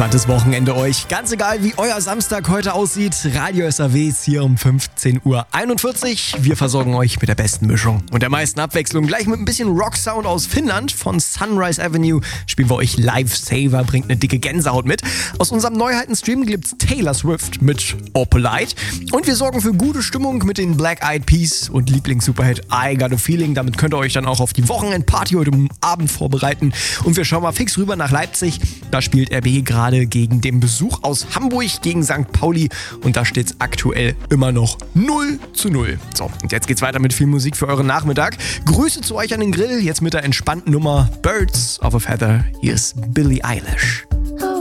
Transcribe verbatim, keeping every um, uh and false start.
entspanntes Wochenende euch. Ganz egal, wie euer Samstag heute aussieht, Radio S A W ist hier um fünfzehn Uhr einundvierzig. Wir versorgen euch mit der besten Mischung und der meisten Abwechslung. Gleich mit ein bisschen Rock-Sound aus Finnland. Von Sunrise Avenue spielen wir euch Lifesaver, bringt eine dicke Gänsehaut mit. Aus unserem Neuheiten-Stream gibt's Taylor Swift mit Opalite. Und wir sorgen für gute Stimmung mit den Black Eyed Peas und Lieblings-Superhit I Got a Feeling. Damit könnt ihr euch dann auch auf die Wochenendparty heute Abend vorbereiten. Und wir schauen mal fix rüber nach Leipzig. Da spielt R B gerade gegen den Besuch aus Hamburg gegen Sankt Pauli. Und da steht's aktuell immer noch null zu null. So, und jetzt geht's weiter mit viel Musik für euren Nachmittag. Grüße zu euch an den Grill, jetzt mit der entspannten Nummer Birds of a Feather. Hier ist Billie Eilish.